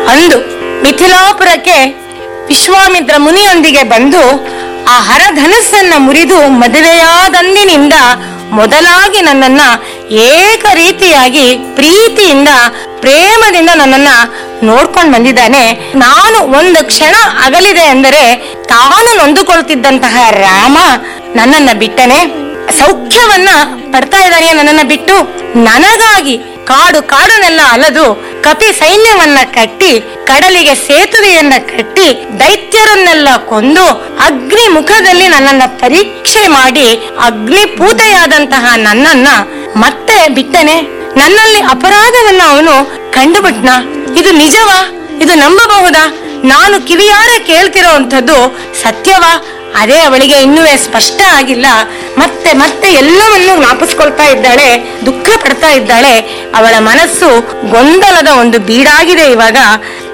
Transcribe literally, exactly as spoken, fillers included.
ಅಂದು ಮಿಥಿಲಾಪುರಕ್ಕೆ ವಿಶ್ವಾಮಿತ್ರ ಮುನಿಯೊಂದಿಗೆ ಬಂದು ಆ ಹರಧನಸ್ಸನ್ನ ಮುರಿದು ಮದುವೆಯಾದಂದಿನಿಂದ ಮೊದಲಾಗಿ ನನ್ನನ್ನ ಏಕ ರೀತಿಯಾಗಿ ಪ್ರೀತಿಯಿಂದ ಪ್ರೇಮದಿಂದ ನನ್ನನ್ನ ನೋಡ್ಕೊಂಡು ಬಂದಿದ್ದಾನೆ. ನಾನು ಒಂದು ಕ್ಷಣ ಅಗಲಿದೆ ಅಂದರೆ ತಾನು ನೊಂದುಕೊಳ್ತಿದ್ದಂತಹ ರಾಮ ನನ್ನನ್ನ ಬಿಟ್ಟನೆ, ಸೌಖ್ಯವನ್ನ ಪಡ್ತಾ ಇದ್ದಾನೆ ನನ್ನನ್ನ ಬಿಟ್ಟು. ನನಗಾಗಿ ಕಾಡು ಕಾಡನ್ನೆಲ್ಲ ಅಲದು ಕಪಿ ಸೈನ್ಯವನ್ನ ಕಟ್ಟಿ ಕಡಲಿಗೆ ಸೇತುವೆಯನ್ನ ಕಟ್ಟಿ ದೈತ್ಯರನ್ನೆಲ್ಲ ಕೊಂದು ಅಗ್ನಿ ಮುಖದಲ್ಲಿ ನನ್ನನ್ನ ಪರೀಕ್ಷೆ ಮಾಡಿ ಅಗ್ನಿಪೂತೆಯಾದಂತಹ ನನ್ನನ್ನ ಮತ್ತೆ ಬಿಟ್ಟನೆ. ನನ್ನಲ್ಲಿ ಅಪರಾಧವನ್ನ ಅವನು ಕಂಡುಬಿಟ್ನ. ಇದು ನಿಜವಾ? ಇದು ನಂಬಬಹುದಾ? ನಾನು ಕಿವಿಯಾರ ಕೇಳ್ತಿರೋ ಅಂಥದ್ದು ಸತ್ಯವಾ? ಅದೇ ಅವಳಿಗೆ ಇನ್ನೂ ಸ್ಪಷ್ಟ ಆಗಿಲ್ಲ. ಮತ್ತೆ ಮತ್ತೆ ಎಲ್ಲವನ್ನೂ ಜ್ಞಾಪಿಸ್ಕೊಳ್ತಾ ಇದ್ದಾಳೆ, ದುಃಖ ಪಡ್ತಾ ಇದ್ದಾಳೆ. ಅವಳ ಮನಸ್ಸು ಗೊಂದಲದ ಒಂದು ಬೀಡಾಗಿದೆ ಇವಾಗ.